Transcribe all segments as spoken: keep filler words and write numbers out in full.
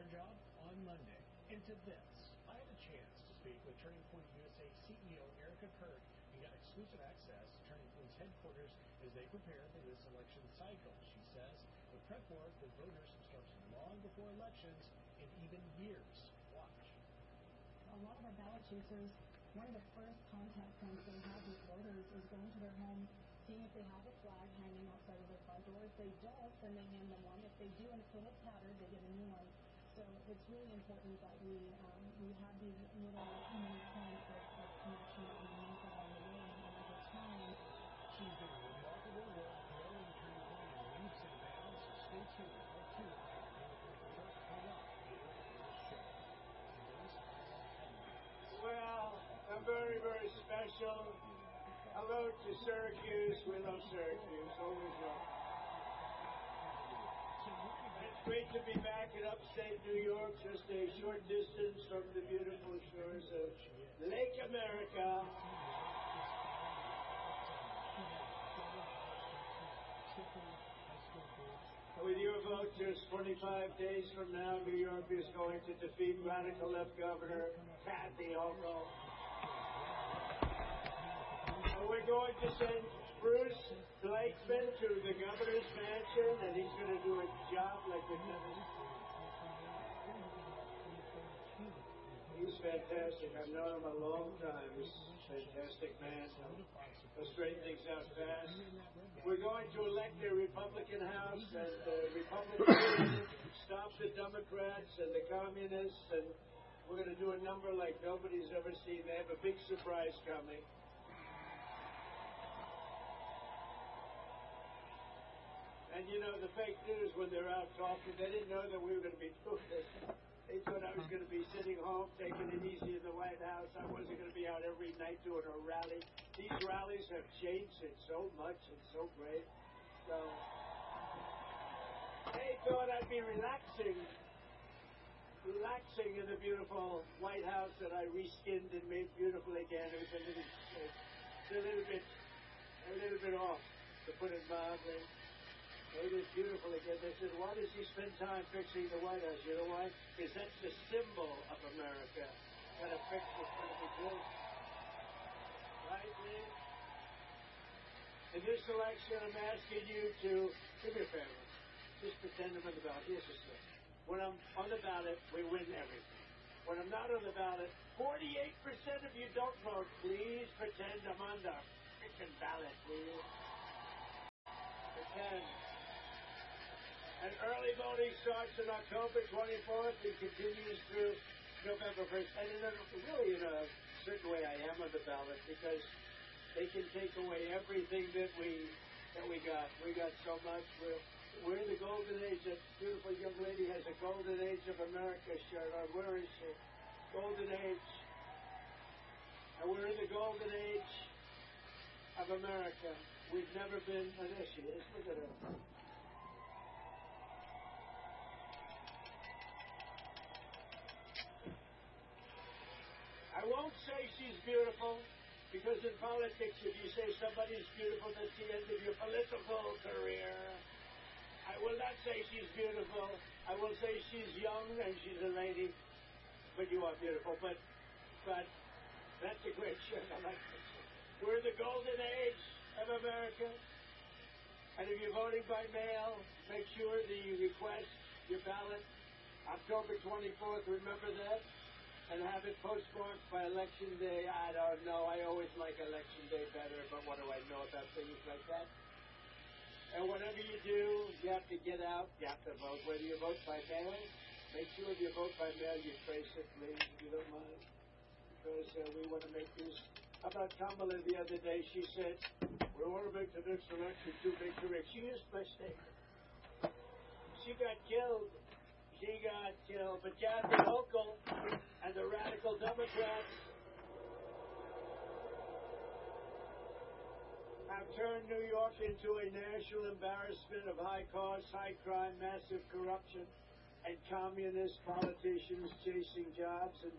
her job on Monday. Into this, I had a chance to speak with Turning Point U S A C E O Erica Kirk and got exclusive access to Turning Point's headquarters as they prepare for this election cycle. She says the prep work with voters starts long before elections and even years. Watch. A lot of our ballot chasers, one of the first contact points they have with voters is going to their home, seeing if they have a flag hanging outside of their front door. If they don't, then they hand them one. If they do and it's a little tattered, they get a new one. So it's really important that we um, we have these little mini points of, of connection that we make along the way, and over time. She's doing remarkable work growing Turning Point in leaps and bounds, so stay tuned. Part two of our report coming up later in the show. Today's final headlines. Well, a very, very special hello to Syracuse. We love Syracuse. Always love. It's great to be back in upstate New York, just a short distance from the beautiful shores of Lake America. With your vote, just twenty-five days from now, New York is going to defeat radical left Governor Kathy Hochul. And we're going to send Bruce Blakeman to the governor's mansion, and he's going to do a job like we've never seen. He's fantastic. I've known him a long time. He's a fantastic man. He'll straighten things out fast. We're going to elect a Republican House, and the Republicans stop the Democrats and the Communists, and we're going to do a number like nobody's ever seen. They have a big surprise coming. And you know, the fake news, when they're out talking, they didn't know that we were going to be doing this. They thought I was going to be sitting home, taking it easy in the White House. I wasn't going to be out every night doing a rally. These rallies have changed it so much and so great. So they thought I'd be relaxing, relaxing in the beautiful White House that I reskinned and made beautiful again. It was a little, it's a little bit, a little bit off, to put it mildly. It is beautiful again. They said, why does he spend time fixing the White House? You know why? Because that's the symbol of America. Got to fix what's going to be good. Right, Lee? In this election, I'm asking you to do me a favor. Just pretend I'm on the ballot. Here's the thing. When I'm on the ballot, we win everything. When I'm not on the ballot, forty-eight percent of you don't vote. Please pretend I'm on the freaking ballot, please. Pretend. And early voting starts on October twenty-fourth and continues through November first. And in a, really, in a certain way, I am on the ballot because they can take away everything that we that we got. We got so much. We're, we're in the golden age. That beautiful young lady has a golden age of America shirt on. Where is she? Golden age. And we're in the golden age of America. We've never been. Oh, there she is. Look at her. I won't say she's beautiful, because in politics, if you say somebody's beautiful, that's the end of your political career. I will not say she's beautiful. I will say she's young and she's a lady. But you are beautiful. But, but that's a great shirt. I like this. We're in the golden age of America. And if you're voting by mail, make sure that you request your ballot October twenty-fourth. Remember that? And have it postmarked by Election Day. I don't know. I always like Election Day better, but what do I know about things like that? And whatever you do, you have to get out. You have to vote. Whether you vote by mail, make sure if you vote by mail, you trace it, please, if you don't mind. Because uh, we want to make this. How about Kamala the other day? She said, we want to make the next election too big to make. She used my statement. She got killed. She got killed. But Kathy Hochul and the radical Democrats have turned New York into a national embarrassment of high cost, high crime, massive corruption, and communist politicians chasing jobs. And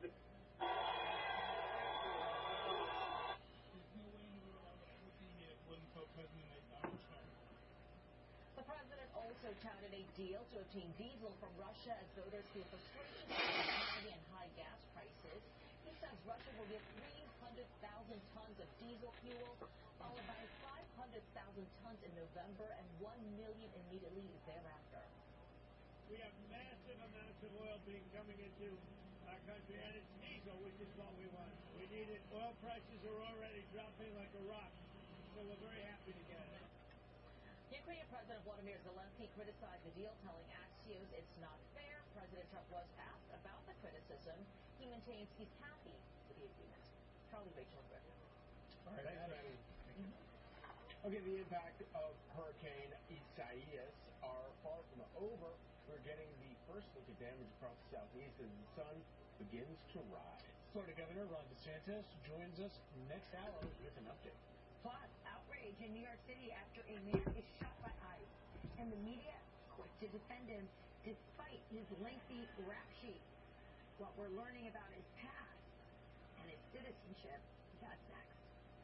The president also touted a deal to obtain diesel from Russia as voters feel frustration over Canadian high gas prices. He says Russia will give three hundred thousand tons of diesel fuel, followed by five hundred thousand tons in November and one million immediately thereafter. We have massive amounts of oil being coming into our country, and it's diesel, which is what we want. We need it. Oil prices are already dropping like a rock, so we're very happy to get it. Ukrainian President Volodymyr Zelensky criticized the deal, telling Axios it's not fair. President Trump was asked about the criticism. He maintains he's happy with the agreement. Charlie Rachel Griffin. All right, thanks, Randy. Mm-hmm. Okay, the impact of Hurricane Isaias are far from over. We're getting the first look at damage across the southeast as the sun begins to rise. Florida Governor Ron DeSantis joins us next hour with an update. Plus, outrage in New York City after a man is shot by ICE, and the media quick to defend him despite his lengthy rap sheet. What we're learning about his past and his citizenship, that's next.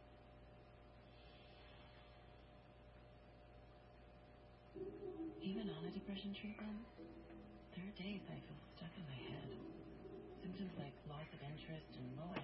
Even on a depression treatment, there are days I feel stuck in my head. Symptoms like loss of interest and low